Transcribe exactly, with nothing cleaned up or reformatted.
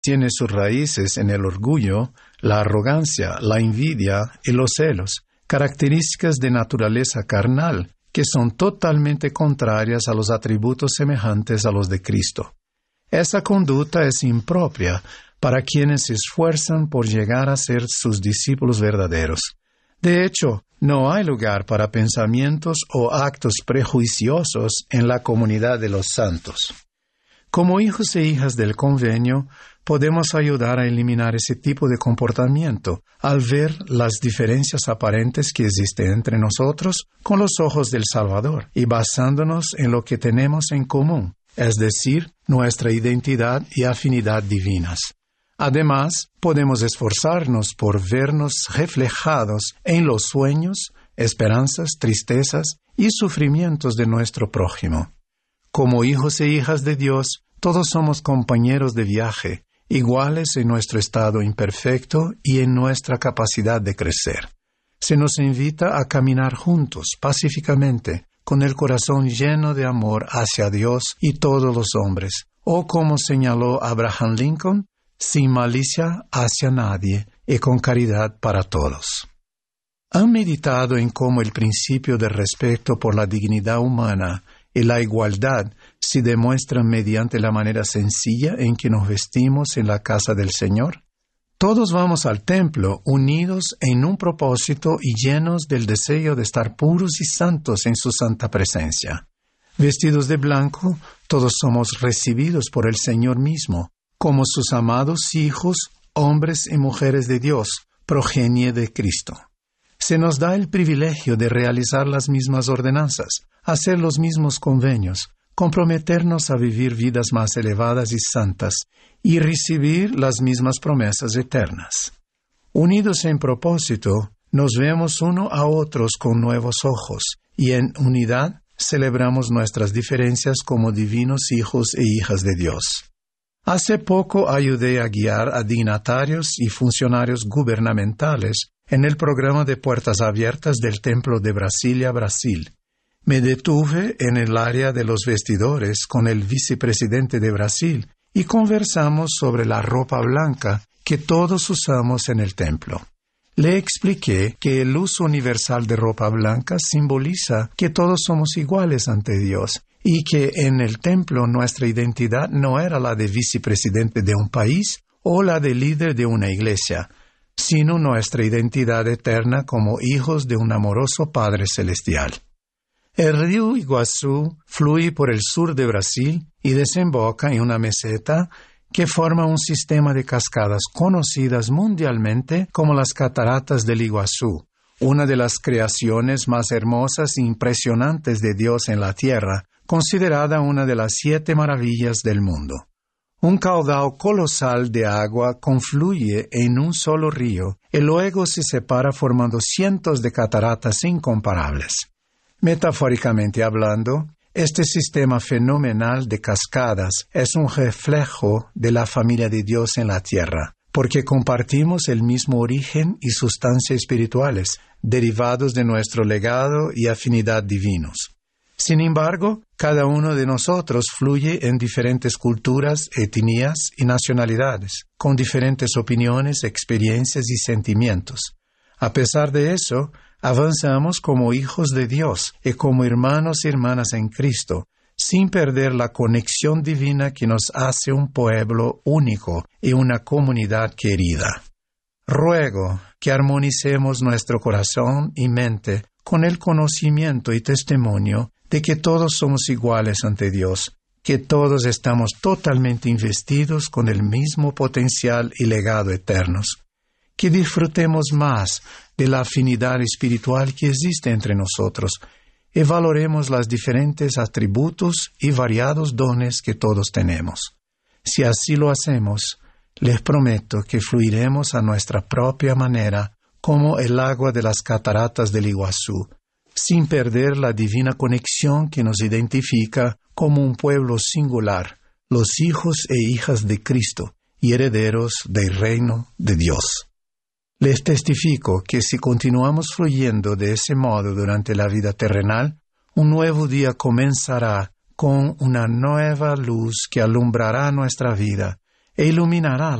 tiene sus raíces en el orgullo, la arrogancia, la envidia y los celos, características de naturaleza carnal, que son totalmente contrarias a los atributos semejantes a los de Cristo. Esa conducta es impropia para quienes se esfuerzan por llegar a ser sus discípulos verdaderos. De hecho, no hay lugar para pensamientos o actos prejuiciosos en la comunidad de los santos. Como hijos e hijas del convenio, podemos ayudar a eliminar ese tipo de comportamiento al ver las diferencias aparentes que existen entre nosotros con los ojos del Salvador y basándonos en lo que tenemos en común, es decir, nuestra identidad y afinidad divinas. Además, podemos esforzarnos por vernos reflejados en los sueños, esperanzas, tristezas y sufrimientos de nuestro prójimo. Como hijos e hijas de Dios, todos somos compañeros de viaje, iguales en nuestro estado imperfecto y en nuestra capacidad de crecer. Se nos invita a caminar juntos, pacíficamente, con el corazón lleno de amor hacia Dios y todos los hombres, o como señaló Abraham Lincoln, sin malicia hacia nadie y con caridad para todos. ¿Han meditado en cómo el principio de respeto por la dignidad humana y la igualdad se demuestran mediante la manera sencilla en que nos vestimos en la casa del Señor? Todos vamos al templo unidos en un propósito y llenos del deseo de estar puros y santos en su santa presencia. Vestidos de blanco, todos somos recibidos por el Señor mismo, como sus amados hijos, hombres y mujeres de Dios, progenie de Cristo. Se nos da el privilegio de realizar las mismas ordenanzas, hacer los mismos convenios, comprometernos a vivir vidas más elevadas y santas y recibir las mismas promesas eternas. Unidos en propósito, nos vemos uno a otros con nuevos ojos y en unidad celebramos nuestras diferencias como divinos hijos e hijas de Dios. Hace poco ayudé a guiar a dignatarios y funcionarios gubernamentales en el programa de Puertas Abiertas del Templo de Brasilia, Brasil. Me detuve en el área de los vestidores con el vicepresidente de Brasil y conversamos sobre la ropa blanca que todos usamos en el templo. Le expliqué que el uso universal de ropa blanca simboliza que todos somos iguales ante Dios y que en el templo nuestra identidad no era la de vicepresidente de un país o la de líder de una iglesia, sino nuestra identidad eterna como hijos de un amoroso Padre Celestial. El río Iguazú fluye por el sur de Brasil y desemboca en una meseta que forma un sistema de cascadas conocidas mundialmente como las Cataratas del Iguazú, una de las creaciones más hermosas e impresionantes de Dios en la tierra, considerada una de las siete maravillas del mundo. Un caudal colosal de agua confluye en un solo río y luego se separa formando cientos de cataratas incomparables. Metafóricamente hablando, este sistema fenomenal de cascadas es un reflejo de la familia de Dios en la tierra, porque compartimos el mismo origen y sustancia espirituales, derivados de nuestro legado y afinidad divinos. Sin embargo, cada uno de nosotros fluye en diferentes culturas, etnias y nacionalidades, con diferentes opiniones, experiencias y sentimientos. A pesar de eso, avanzamos como hijos de Dios y como hermanos y hermanas en Cristo, sin perder la conexión divina que nos hace un pueblo único y una comunidad querida. Ruego que armonicemos nuestro corazón y mente con el conocimiento y testimonio de que todos somos iguales ante Dios, que todos estamos totalmente investidos con el mismo potencial y legado eternos, que disfrutemos más de la afinidad espiritual que existe entre nosotros y valoremos los diferentes atributos y variados dones que todos tenemos. Si así lo hacemos, les prometo que fluiremos a nuestra propia manera como el agua de las cataratas del Iguazú, sin perder la divina conexión que nos identifica como un pueblo singular, los hijos e hijas de Cristo y herederos del reino de Dios. Les testifico que si continuamos fluyendo de ese modo durante la vida terrenal, un nuevo día comenzará con una nueva luz que alumbrará nuestra vida e iluminará